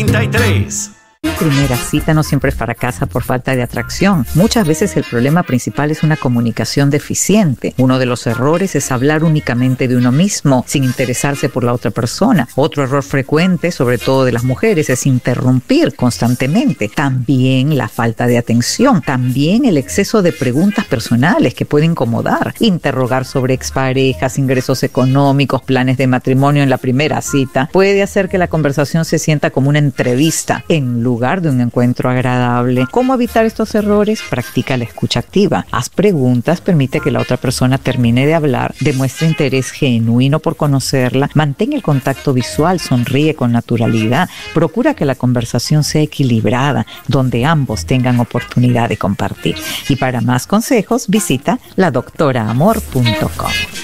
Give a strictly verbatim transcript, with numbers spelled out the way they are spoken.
noventa y tres. La primera cita no siempre fracasa por falta de atracción. Muchas veces el problema principal es una comunicación deficiente. Uno de los errores es hablar únicamente de uno mismo, sin interesarse por la otra persona. Otro error frecuente, sobre todo de las mujeres, es interrumpir constantemente. También la falta de atención. También el exceso de preguntas personales que puede incomodar. Interrogar sobre exparejas, ingresos económicos, planes de matrimonio en la primera cita puede hacer que la conversación se sienta como una entrevista en lugar lugar de un encuentro agradable. ¿Cómo evitar estos errores? Practica la escucha activa. Haz preguntas, permite que la otra persona termine de hablar, demuestra interés genuino por conocerla, mantén el contacto visual, sonríe con naturalidad, procura que la conversación sea equilibrada, donde ambos tengan oportunidad de compartir. Y para más consejos, visita la doctora amor punto com.